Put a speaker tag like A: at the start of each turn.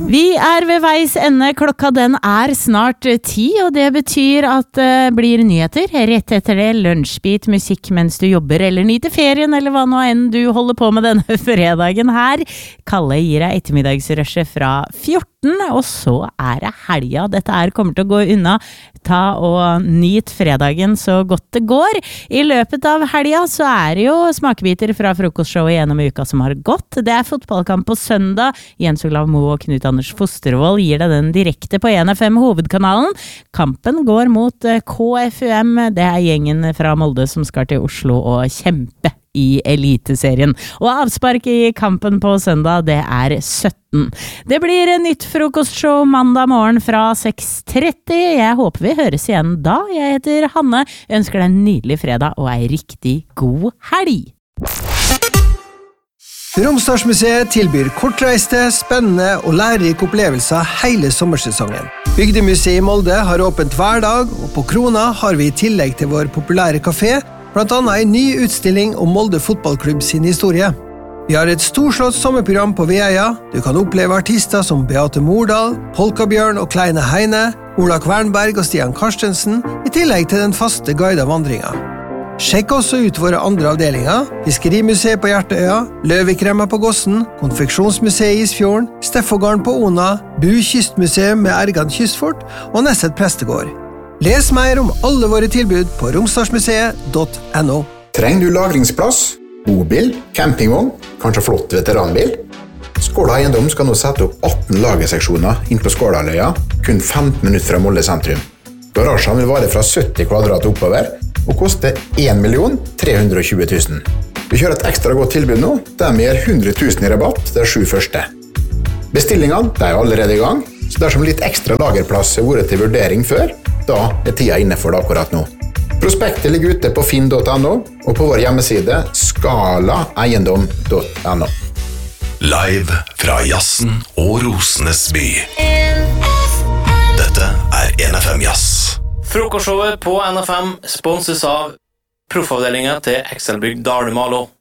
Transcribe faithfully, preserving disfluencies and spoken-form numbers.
A: Vi er ved veis ende, klokka den er snart ti, og det betyr at det blir nyheter. Rett etter det, lunsjbit, musikk mens du jobber, eller nyter ferien, eller hva nå enn du holder på med denne fredagen her. Kalle gir deg ettermiddagsrushet fra fjorten, og så er det helga. Dette er kommer til å gå unna. Ta og nyt fredagen så godt det går. I løpet av helga så er det jo smakebiter fra frokostshowet gjennom uka som har gått. Det er fotballkamp på søndag. Jens Olav Moe og Knut Anders Fostervold gir deg den direkte på en F M hovedkanalen. Kampen går mot K F U M. Det er gjengen fra Molde som skal til Oslo og kjempe i eliteserien. Og avspark i kampen på søndag, det er sytten. Det blir en nytt frokostshow mandag morgen fra seks tretti. Jeg håper vi høres igjen da. Jeg heter Hanne, ønsker deg en nydelig fredag og en riktig god helg.
B: Romsdalsmuseet tilbyr kortreiste, spennende og lærerike opplevelser hele sommersesongen. Bygdemuseet i Molde har åpent hver dag, og på Krona har vi i tillegg til vår populære kafé blant annet en ny utstilling om Molde fotballklubb sin historie. Vi har et storslått sommerprogram på Veia. Du kan oppleve artister som Beate Mordal, Polkabjørn og Kleine Heine, Ola Kvernberg og Stian Karstensen, i tillegg til den faste guida vandringa. Sjekk også ut våre andre avdelinger: Fiskerimuseet på Hjerteøya, Løvikremma på Gossen, Konfeksjonsmuseet i Isfjorden, Steffogården på Ona, Bu kystmuseum med Ergan kystfort og Nesset prestegård. Les mer om alle våre tilbud på romsdalsmuseet punktum no.
C: Trenger du lagringsplass, bobil, campingvogn, kanskje flott veteranbil? Skåla Eiendom skal nå sette opp atten lagerseksjoner inn på Skålaløya, kun femten minutter fra Molde sentrum. Garasjen vil vare fra sytti kvadrat oppover og koste en million tre hundre og tjue tusen. Vi kjører et ekstra godt tilbud nå, der vi gir hundre tusen i rabatt de sju første. Bestillingene er allerede i gang, så dersom litt ekstra lagerplass har vært til vurdering før, da er tida inne for det akkurat nå. Prospektet ligger ute på finn punktum no og på vår hjemmeside skala eiendom punktum no.
D: Live fra Jazzen og Rosenes by. Dette er en F M Jazz.
E: Frokostshowet på N F M sponses av proffavdelingen til Excelbygg Dale Malo.